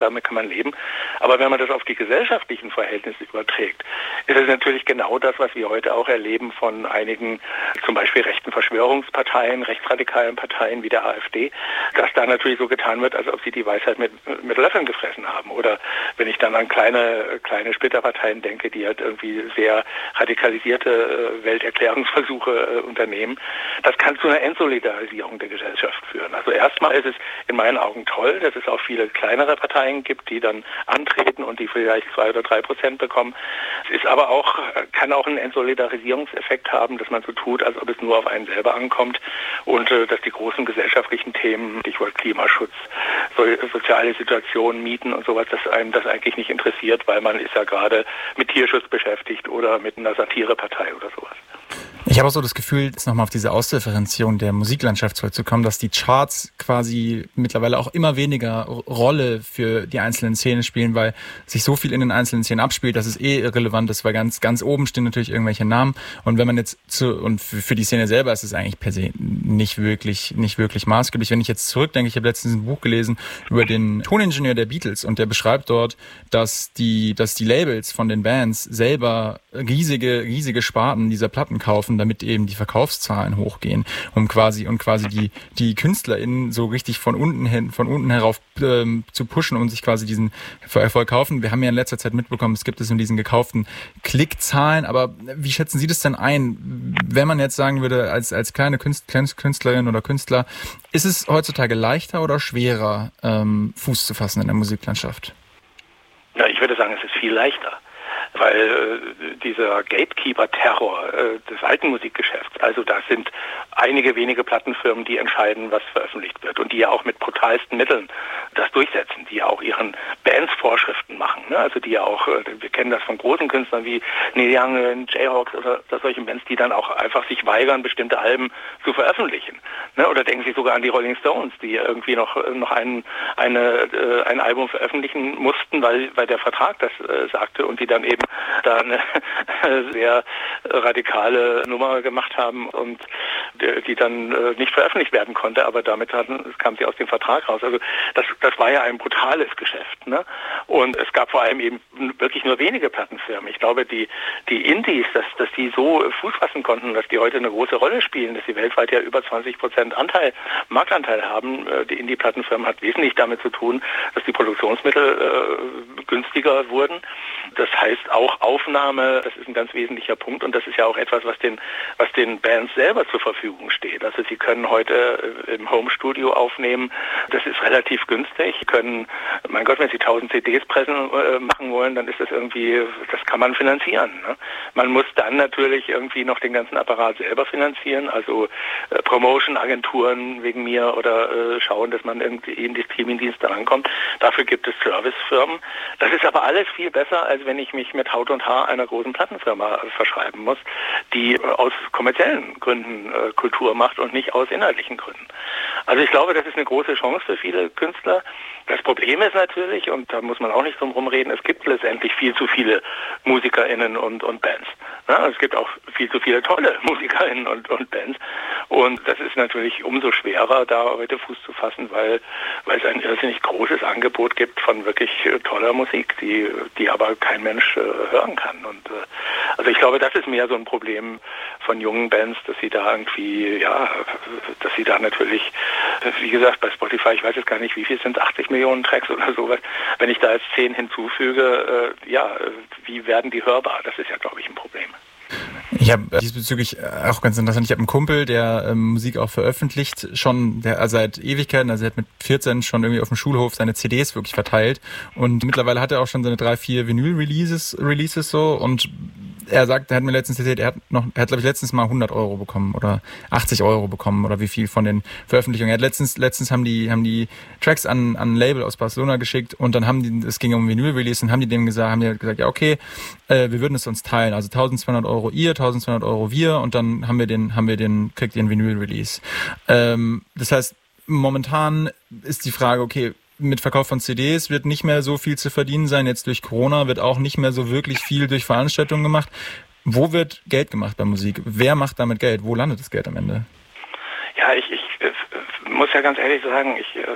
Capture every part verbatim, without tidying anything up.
damit kann man leben. Aber wenn man das auf die gesellschaftlichen Verhältnisse überträgt, ist es natürlich genau das, was wir heute auch erleben von einigen, zum Beispiel rechten Verschwörungsparteien, rechtsradikalen Parteien wie der AfD, dass da natürlich so getan wird, als ob sie die Weisheit mit, mit Löffeln gefressen haben. Oder wenn ich dann an kleine, kleine Splitterparteien denke, die halt irgendwie sehr radikalisierte Welterklärungsversuche unternehmen, das kann zu einer Entsolidarisierung der Gesellschaft führen. Also erstmal ist es in meinen Augen toll, dass es auch viele kleinere Parteien gibt, die dann antreten und die vielleicht zwei oder drei Prozent bekommen. Es ist aber auch, kann auch einen Entsolidarisierungseffekt haben, dass man so tut, als ob es nur auf einen selber ankommt und äh, dass die großen gesellschaftlichen Themen, Stichwort Klimaschutz, so, soziale Situationen, Mieten und sowas, dass einem das eigentlich nicht interessiert, weil man ist ja gerade mit Tierschutz beschäftigt oder mit einer Satirepartei oder sowas. Ich habe auch so das Gefühl, jetzt nochmal auf diese Ausdifferenzierung der Musiklandschaft zurückzukommen, dass die Charts quasi mittlerweile auch immer weniger Rolle für die einzelnen Szenen spielen, weil sich so viel in den einzelnen Szenen abspielt, dass es eh irrelevant ist, weil ganz ganz oben stehen natürlich irgendwelche Namen und wenn man jetzt zu und für die Szene selber ist es eigentlich per se nicht wirklich nicht wirklich maßgeblich. Wenn ich jetzt zurückdenke, ich habe letztens ein Buch gelesen über den Toningenieur der Beatles und der beschreibt dort, dass die dass die Labels von den Bands selber riesige riesige Sparten dieser Platten kaufen, damit eben die Verkaufszahlen hochgehen, um quasi und quasi die die KünstlerInnen so richtig von unten hin, von unten herauf ähm, zu pushen und sich quasi diesen Erfolg kaufen. Wir haben ja in letzter Zeit mitbekommen, es gibt es in diesen gekauften Klickzahlen, aber wie schätzen Sie das denn ein, wenn man jetzt sagen würde, als als kleine Künstlerin oder Künstler, ist es heutzutage leichter oder schwerer, ähm, Fuß zu fassen in der Musiklandschaft? Ja, ich würde sagen, es ist viel leichter. Weil äh, dieser Gatekeeper-Terror äh, des alten Musikgeschäfts, also das sind einige wenige Plattenfirmen, die entscheiden, was veröffentlicht wird und die ja auch mit brutalsten Mitteln das durchsetzen, die ja auch ihren Bands Vorschriften machen, ne? Also die ja auch, äh, wir kennen das von großen Künstlern wie Neil Young, Jayhawks oder, oder solchen Bands, die dann auch einfach sich weigern, bestimmte Alben zu veröffentlichen, ne? Oder denken Sie sogar an die Rolling Stones, die irgendwie noch noch ein, eine, äh, ein Album veröffentlichen mussten, weil, weil der Vertrag das äh, sagte und die dann eben da eine sehr radikale Nummer gemacht haben und die dann nicht veröffentlicht werden konnte, aber damit hatten, kam sie aus dem Vertrag raus. Also das, das war ja ein brutales Geschäft, ne? Und es gab vor allem eben wirklich nur wenige Plattenfirmen. Ich glaube, die, die Indies, dass, dass die so Fuß fassen konnten, dass die heute eine große Rolle spielen, dass sie weltweit ja über zwanzig Prozent Anteil, Marktanteil haben. Die Indie-Plattenfirmen hat wesentlich damit zu tun, dass die Produktionsmittel äh, günstiger wurden. Das heißt auch Aufnahme, das ist ein ganz wesentlicher Punkt und das ist ja auch etwas, was den, was den Bands selber zur Verfügung steht. Also sie können heute im Home-Studio aufnehmen, das ist relativ günstig, sie können, mein Gott, wenn sie tausend C Ds pressen äh, machen wollen, dann ist das irgendwie, das kann man finanzieren, ne? Man muss dann natürlich irgendwie noch den ganzen Apparat selber finanzieren, also äh, Promotion-Agenturen wegen mir oder äh, schauen, dass man irgendwie in die Streaming-Dienste rankommt. Dafür gibt es Servicefirmen. Das ist aber alles viel besser, als wenn ich mich mit Haut und Haar einer großen Plattenfirma verschreiben muss, die aus kommerziellen Gründen äh, Kultur macht und nicht aus inhaltlichen Gründen. Also ich glaube, das ist eine große Chance für viele Künstler. Das Problem ist natürlich, und da muss man auch nicht drum rumreden, es gibt letztendlich viel zu viele MusikerInnen und, und Bands. Ja, es gibt auch viel zu viele tolle MusikerInnen und, und Bands. Und das ist natürlich umso schwerer, da heute Fuß zu fassen, weil, weil es ein irrsinnig großes Angebot gibt von wirklich äh, toller Musik, die, die aber kein Mensch äh, hören kann. Und äh, also ich glaube, das ist mehr so ein Problem von jungen Bands, dass sie da irgendwie, ja, dass sie da natürlich, wie gesagt, bei Spotify, ich weiß jetzt gar nicht, wie viel sind es, achtzig Millionen Tracks oder sowas. Wenn ich da jetzt zehn hinzufüge, äh, ja, wie werden die hörbar? Das ist ja, glaube ich, ein Problem. Ich habe diesbezüglich auch ganz interessant, ich habe einen Kumpel, der ähm, Musik auch veröffentlicht, schon der, also seit Ewigkeiten, also er hat mit vierzehn schon irgendwie auf dem Schulhof seine C Ds wirklich verteilt und mittlerweile hat er auch schon seine drei, vier Vinyl-Releases Releases so und er sagt, er hat mir letztens erzählt, er hat noch, er hat glaube ich letztens mal hundert Euro bekommen oder achtzig Euro bekommen oder wie viel von den Veröffentlichungen. Er hat letztens, letztens haben die, haben die Tracks an, an ein Label aus Barcelona geschickt und dann haben die, es ging um Vinyl-Release und haben die dem gesagt, haben die gesagt, ja okay, äh, wir würden es uns teilen, also eintausendzweihundert Euro ihr, eintausendzweihundert Euro wir und dann haben wir den, haben wir den, kriegt ihr einen Vinyl-Release. Ähm, das heißt, momentan ist die Frage, okay, mit Verkauf von C Ds wird nicht mehr so viel zu verdienen sein. Jetzt durch Corona wird auch nicht mehr so wirklich viel durch Veranstaltungen gemacht. Wo wird Geld gemacht bei Musik? Wer macht damit Geld? Wo landet das Geld am Ende? Ja, ich, ich äh, muss ja ganz ehrlich sagen, ich äh,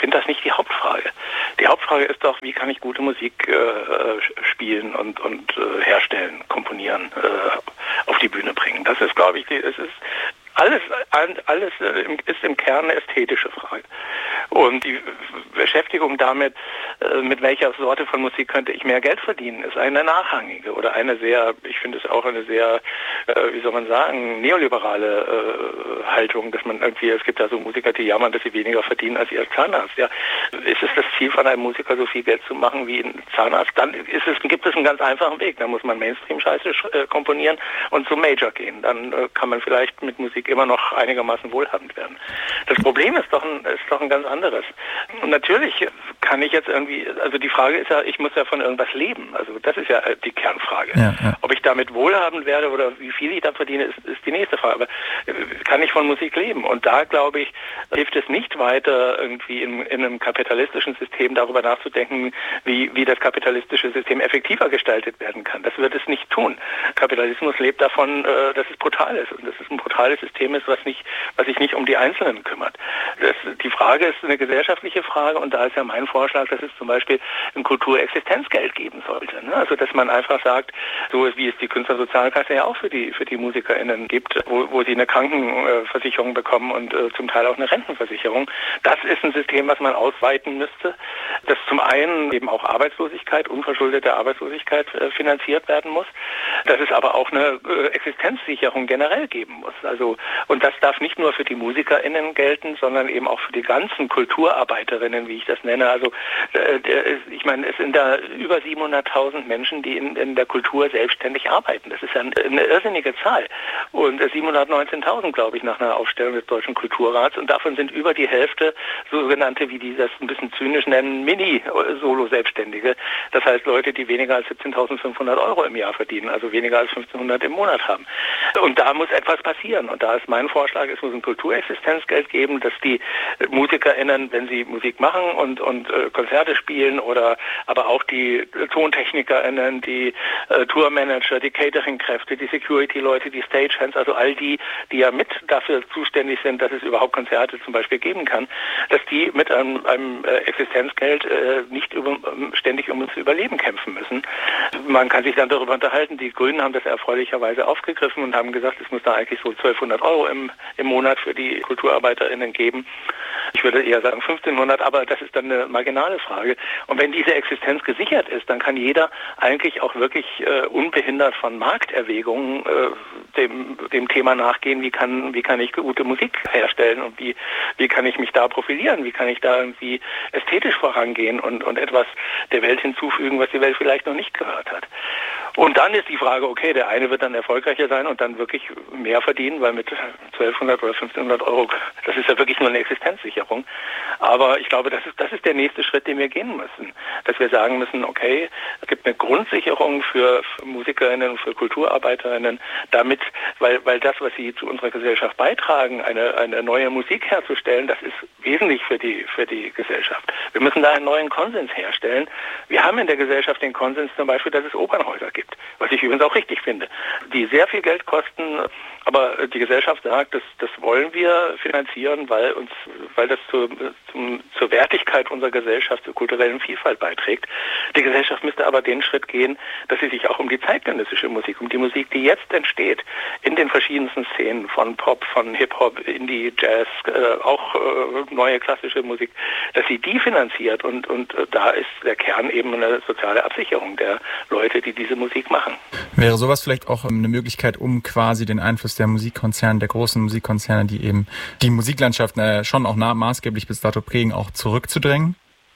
finde das nicht die Hauptfrage. Die Hauptfrage ist doch, wie kann ich gute Musik äh, spielen und, und äh, herstellen, komponieren, äh, auf die Bühne bringen. Das ist, glaube ich, die, es ist alles, alles ist im Kern eine ästhetische Frage. Und die Beschäftigung damit, mit welcher Sorte von Musik könnte ich mehr Geld verdienen, ist eine nachrangige oder eine sehr, ich finde es auch eine sehr, wie soll man sagen, neoliberale Haltung, dass man irgendwie, es gibt ja so Musiker, die jammern, dass sie weniger verdienen als ihr Zahnarzt. Ja, ist es das Ziel von einem Musiker, so viel Geld zu machen wie ein Zahnarzt? Dann ist es, gibt es einen ganz einfachen Weg. Dann muss man Mainstream-Scheiße komponieren und zum Major gehen. Dann kann man vielleicht mit Musik immer noch einigermaßen wohlhabend werden. Das Problem ist doch ein, ist doch ein ganz anderes. Und natürlich kann ich jetzt irgendwie, also die Frage ist ja, ich muss ja von irgendwas leben. Also das ist ja die Kernfrage. Ja, ja. Ob ich damit wohlhabend werde oder wie viel ich da verdiene, ist, ist die nächste Frage. Aber kann ich von Musik leben? Und da, glaube ich, hilft es nicht weiter, irgendwie in, in einem kapitalistischen System darüber nachzudenken, wie, wie das kapitalistische System effektiver gestaltet werden kann. Das wird es nicht tun. Kapitalismus lebt davon, dass es brutal ist. Und dass es ein brutales System ist, was nicht, was sich nicht um die Einzelnen kümmert. Das, die Frage ist eine gesellschaftliche Frage und da ist ja mein Vorschlag, dass es zum Beispiel ein Kulturexistenzgeld geben sollte. Ne? Also dass man einfach sagt, so wie es die Künstlersozialkasse ja auch für die für die MusikerInnen gibt, wo, wo sie eine Krankenversicherung bekommen und äh, zum Teil auch eine Rentenversicherung. Das ist ein System, was man ausweiten müsste, dass zum einen eben auch Arbeitslosigkeit, unverschuldete Arbeitslosigkeit äh, finanziert werden muss, dass es aber auch eine äh, Existenzsicherung generell geben muss. Also und das darf nicht nur für die MusikerInnen gelten, sondern eben auch für die ganzen Kulturarbeiterinnen, wie ich das nenne. Also äh, ich meine, es sind da über siebenhunderttausend Menschen, die in, in der Kultur selbstständig arbeiten. Das ist ja eine irrsinnige Zahl. Und siebenhundertneunzehntausend, glaube ich, nach einer Aufstellung des Deutschen Kulturrats. Und davon sind über die Hälfte sogenannte, wie die das ein bisschen zynisch nennen, Mini-Solo-Selbstständige. Das heißt Leute, die weniger als siebzehntausendfünfhundert Euro im Jahr verdienen, also weniger als fünfzehnhundert im Monat haben. Und da muss etwas passieren. Und da ist mein Vorschlag, es muss ein Kulturexistenzgeld geben, dass die MusikerInnen, wenn sie Musik machen und, und äh, Konzerte spielen oder aber auch die TontechnikerInnen, die äh, Tourmanager, die Cateringkräfte, die Security-Leute, die Stagehands, also all die, die ja mit dafür zuständig sind, dass es überhaupt Konzerte zum Beispiel geben kann, dass die mit einem, einem äh, Existenzgeld äh, nicht über, ständig um das Überleben kämpfen müssen. Man kann sich dann darüber unterhalten, die Grünen haben das erfreulicherweise aufgegriffen und haben gesagt, es muss da eigentlich so zwölfhundert Euro im, im Monat für die KulturarbeiterInnen geben. Ich würde eher sagen fünfzehnhundert, aber das ist dann eine marginale Frage. Und wenn diese Existenz gesichert ist, dann kann jeder eigentlich auch wirklich äh, unbehindert von Markterwägungen äh, dem, dem Thema nachgehen, wie kann, wie kann ich gute Musik herstellen und wie, wie kann ich mich da profilieren, wie kann ich da irgendwie ästhetisch vorangehen und, und etwas der Welt hinzufügen, was die Welt vielleicht noch nicht gehört hat. Und dann ist die Frage, okay, der eine wird dann erfolgreicher sein und dann wirklich mehr verdienen, weil mit zwölfhundert oder fünfzehnhundert Euro, das ist ja wirklich nur eine Existenzsicherung. Aber ich glaube, das ist, das ist der nächste Schritt, den wir gehen müssen. Dass wir sagen müssen, okay, es gibt eine Grundsicherung für, für MusikerInnen, für KulturarbeiterInnen, damit, weil, weil das, was sie zu unserer Gesellschaft beitragen, eine, eine neue Musik herzustellen, das ist wesentlich für die, für die Gesellschaft. Wir müssen da einen neuen Konsens herstellen. Wir haben in der Gesellschaft den Konsens zum Beispiel, dass es Opernhäuser gibt. Was ich übrigens auch richtig finde, die sehr viel Geld kosten, aber die Gesellschaft sagt, das, das wollen wir finanzieren, weil uns, weil das zur, zum, zur Wertigkeit unserer Gesellschaft, zur kulturellen Vielfalt beiträgt. Die Gesellschaft müsste aber den Schritt gehen, dass sie sich auch um die zeitgenössische Musik, um die Musik, die jetzt entsteht, in den verschiedensten Szenen, von Pop, von Hip-Hop, Indie, Jazz, äh, auch äh, neue klassische Musik, dass sie die finanziert und, und äh, da ist der Kern eben eine soziale Absicherung der Leute, die diese Musik machen. Wäre sowas vielleicht auch eine Möglichkeit, um quasi den Einfluss der Musikkonzerne, der großen Musikkonzerne, die eben die Musiklandschaft äh, schon auch nah, maßgeblich bis dato prägen, auch zurückzudrängen?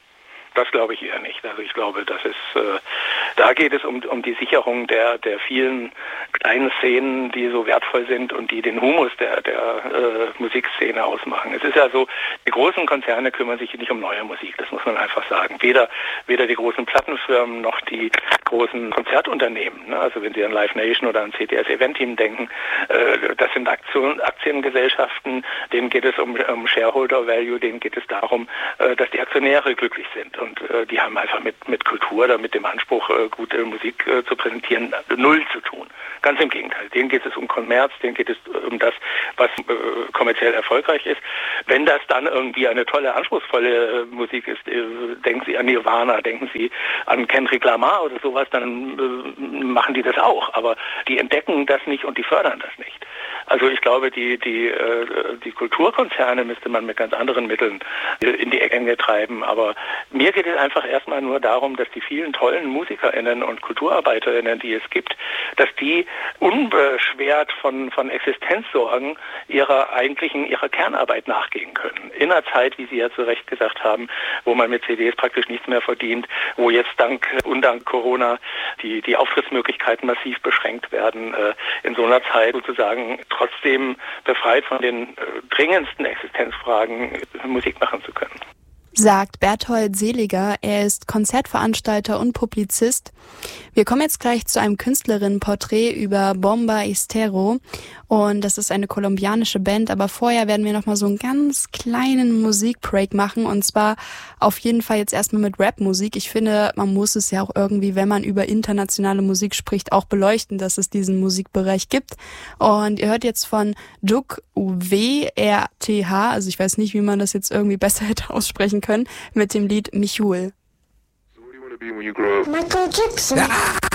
Das glaube ich eher nicht. Also ich glaube, das ist, äh, da geht es um, um die Sicherung der, der vielen kleinen Szenen, die so wertvoll sind und die den Humus der, der äh, Musikszene ausmachen. Es ist ja so, die großen Konzerne kümmern sich nicht um neue Musik, das muss man einfach sagen. Weder, weder die großen Plattenfirmen noch die großen Konzertunternehmen. Ne? Also wenn Sie an Live Nation oder an C T S Event Team denken, äh, das sind Aktion, Aktiengesellschaften, denen geht es um, um Shareholder Value, denen geht es darum, äh, dass die Aktionäre glücklich sind. Und äh, die haben einfach mit, mit Kultur oder mit dem Anspruch, äh, gute Musik äh, zu präsentieren, null zu tun. Ganz im Gegenteil. Denen geht es um Kommerz, denen geht es um das, was äh, kommerziell erfolgreich ist. Wenn das dann irgendwie eine tolle, anspruchsvolle äh, Musik ist, äh, denken Sie an Nirvana, denken Sie an Kendrick Lamar oder sowas, dann äh, machen die das auch. Aber die entdecken das nicht und die fördern das nicht. Also ich glaube, die die äh, die Kulturkonzerne müsste man mit ganz anderen Mitteln in die Enge treiben. Aber mir geht es einfach erstmal nur darum, dass die vielen tollen MusikerInnen und KulturarbeiterInnen, die es gibt, dass die unbeschwert von von Existenzsorgen ihrer eigentlichen, ihrer Kernarbeit nachgehen können. In einer Zeit, wie Sie ja zu Recht gesagt haben, wo man mit C Ds praktisch nichts mehr verdient, wo jetzt dank und dank Corona die die Auftrittsmöglichkeiten massiv beschränkt werden, äh, in so einer Zeit sozusagen trotzdem befreit von den äh, dringendsten Existenzfragen äh, Musik machen zu können. Sagt Berthold Seliger. Er ist Konzertveranstalter und Publizist. Wir kommen jetzt gleich zu einem Künstlerinnenporträt über Bomba Estero. Und das ist eine kolumbianische Band. Aber vorher werden wir nochmal so einen ganz kleinen Musikbreak machen. Und zwar auf jeden Fall jetzt erstmal mit Rapmusik. Ich finde, man muss es ja auch irgendwie, wenn man über internationale Musik spricht, auch beleuchten, dass es diesen Musikbereich gibt. Und ihr hört jetzt von Juk W R T H, also ich weiß nicht, wie man das jetzt irgendwie besser hätte aussprechen können, mit dem Lied Michul. So what do you want to be when you grow up? Michael Jackson. Ah!